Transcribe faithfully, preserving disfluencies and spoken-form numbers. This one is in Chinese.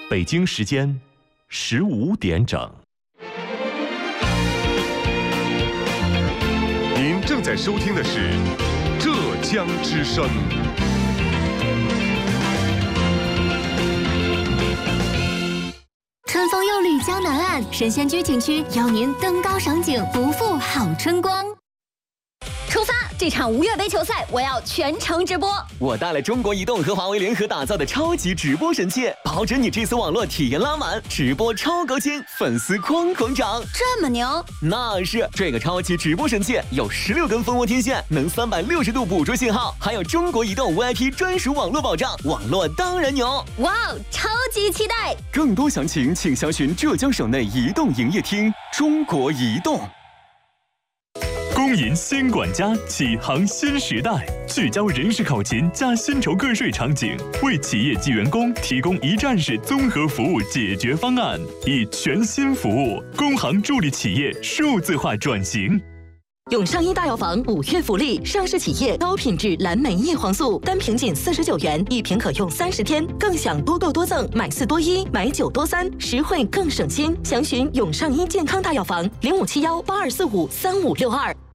北京时间十五点整。 您正在收听的是浙江之声。 春风又绿江南岸，神仙居景区邀您登高赏景，不负好春光。出发！这场无越杯球赛，我要全程直播。 我带了中国移动和华为联合打造的超级直播神器，保准你这次网络体验拉满，直播超高清，粉丝哐哐涨。 这么牛？ 那是，这个超级直播神器有十六根蜂窝天线，能三百六十度捕捉信号，还有中国移动 V I P 专属网络保障，网络当然牛。 哇哦，超级期待！ 更多详情请详询浙江省内移动营业厅。中国移动。 工银新管家启航新时代，聚焦人事考勤加薪酬个税场景，为企业及员工提供一站式综合服务解决方案，以全新服务，工行助力企业数字化转型。 永上一大药房五月福利，上市企业高品质蓝莓叶黄素单瓶仅四十九元，一瓶可用三十天，更享多购多赠，买四多一，买九多三，实惠更省心。详询永上一健康大药房零五七幺八二四五三五六二。